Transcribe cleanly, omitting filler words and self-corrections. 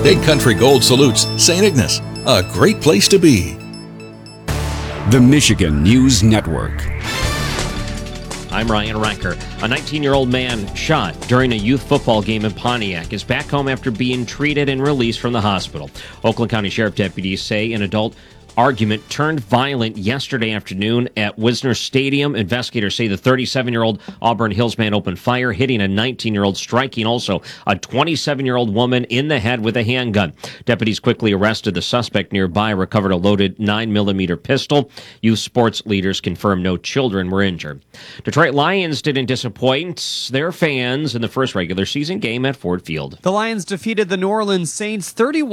Big Country Gold salutes St. Ignace, a great place to be. The Michigan News Network. I'm Ryan Recker. A 19-year-old man shot during a youth football game in Pontiac is back home after being treated and released from the hospital. Oakland County Sheriff deputies say an adult argument turned violent yesterday afternoon at Wisner Stadium. Investigators say the 37-year-old Auburn Hills man opened fire, hitting a 19-year-old, striking also a 27-year-old woman in the head with a handgun. Deputies quickly arrested the suspect nearby, recovered a loaded 9mm pistol. Youth sports leaders confirmed no children were injured. Detroit Lions didn't disappoint their fans in the first regular season game at Ford Field. The Lions defeated the New Orleans Saints 31